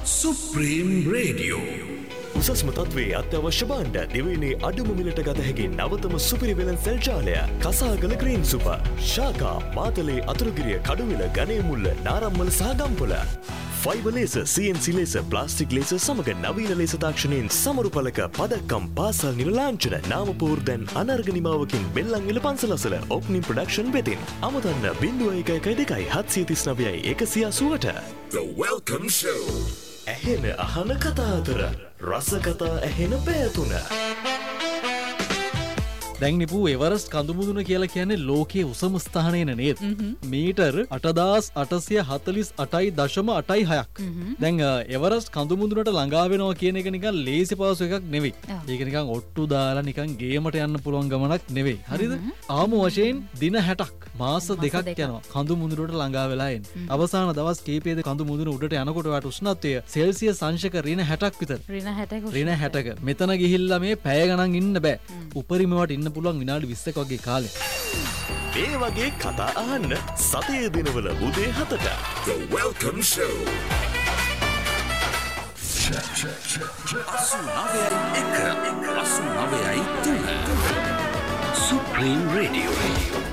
Supreme Radio. උසස්ම තත්ත්වයේ අත්‍යවශ්‍ය භාණ්ඩ දිවයිනේ අඩුම මිලට ගත හැකි නවතම සුපිරි වෙළඳ සෙල් ජාලය කසාගල ග්‍රීන් සුපර් ශාකා මාතලේ අතුරුගිරිය කඩුවිල ගණේමුල්ල නාරම්මල සහ Gampola fibre laser CNC laser plastic laser සමග නවීන ලේසර් තාක්ෂණයෙන් සමරු පළක පදක්කම් පාසල් නිල ලාංඡන නාමපුවර් දැන් අනර්ග නිමාවකින් බෙල්ලන්විල පන්සල අසල ඔප්නිම් ප්‍රොඩක්ෂන් වෙතින් අමතන්න 0112 739 180ට The Welcome Show. ඇහෙන අහන කතා අතර රස කතා ඇහෙන පැතුන දැන් නිපු එවරස්ට් කඳුමුදුන කියලා කියන්නේ ලෝකයේ උසම ස්ථානයන නේද? මීටර් 8848.86ක්. දැන් එවරස්ට් කඳුමුදුනට ළඟා වෙනවා කියන එක නිකන් ලේසි පාසු එකක් නෙවෙයි. ඒක නිකන් ඔට්ටු දාලා නිකන් ගේමට යන්න පුළුවන් ගමනක් නෙවෙයි. හරිද? ආමු වශයෙන් දින 60ක් මාස දෙකක් යනවා කඳුමුදුනට ළඟා වෙලා එන්නේ. අවසාන දවස් කීපයේද කඳුමුදුන උඩට යනකොට වට උෂ්ණත්වය සෙල්සියස් අංශක ඍණ 60ක් විතර. ඍණ 60ක. මෙතන ගිහිල්ලා මේ පැය ගණන් ඉන්න බෑ. උපරිමවට ඉන්න පුළුවන් විනාඩි 20ක වගේ කාලෙ. මේ වගේ කතා අහන්න සතියේ දිනවල උදේ 7ට The Welcome Show. 89.1 89.3 Supreme Radio.